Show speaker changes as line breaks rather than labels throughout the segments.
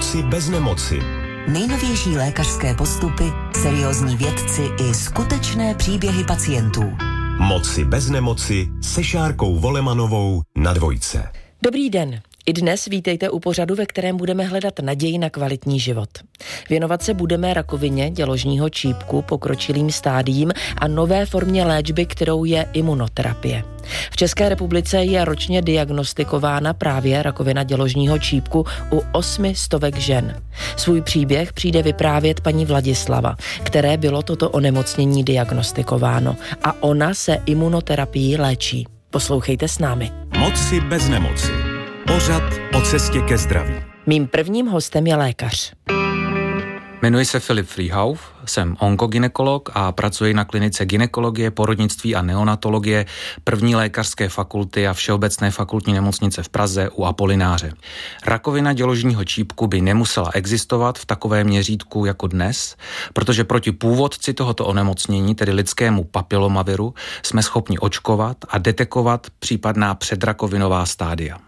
Moci bez nemoci.
Nejnovější lékařské postupy, seriózní vědci i skutečné příběhy pacientů.
Moci bez nemoci se Šárkou Volemanovou na Dvojce.
Dobrý den. I dnes vítejte u pořadu, ve kterém budeme hledat naději na kvalitní život. Věnovat se budeme rakovině děložního čípku, pokročilým stádiím a nové formě léčby, kterou je imunoterapie. V České republice je ročně diagnostikována právě rakovina děložního čípku u 800 žen. Svůj příběh přijde vyprávět paní Vladislava, které bylo toto onemocnění diagnostikováno, a ona se imunoterapií léčí. Poslouchejte s námi.
Moci bez nemoci. Pořad o cestě ke zdraví.
Mým prvním hostem je lékař.
Jmenuji se Filip Frýhauf, jsem onkogynekolog a pracuji na klinice gynekologie, porodnictví a neonatologie první lékařské fakulty a Všeobecné fakultní nemocnice v Praze u Apolináře. Rakovina děložního čípku by nemusela existovat v takovém měřítku jako dnes, protože proti původci tohoto onemocnění, tedy lidskému papilomaviru, jsme schopni očkovat a detekovat případná předrakovinová stádia.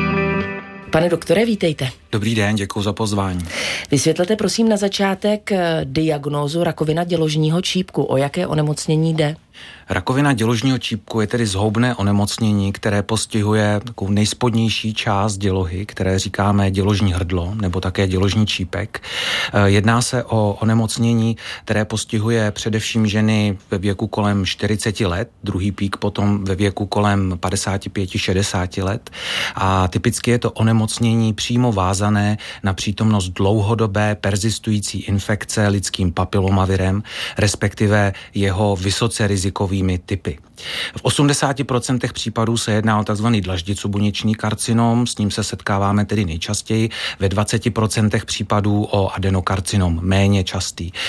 Pane doktore, vítejte.
Dobrý den, děkuji za pozvání.
Vysvětlete prosím na začátek diagnózu rakovina děložního čípku. O jaké onemocnění jde?
Rakovina děložního čípku je tedy zhoubné onemocnění, které postihuje takovou nejspodnější část dělohy, které říkáme děložní hrdlo nebo také děložní čípek. Jedná se o onemocnění, které postihuje především ženy ve věku kolem 40 let, druhý pík potom ve věku kolem 55-60 let. A typicky je to onemocnění přímo vázané na přítomnost dlouhodobé persistující infekce lidským papilomavirem, respektive jeho vysoce rizikovými typy. V 80% případů se jedná o tzv. Dlaždicobuněčný karcinom, s ním se setkáváme tedy nejčastěji, ve 20% případů o adenokarcinom, méně častý.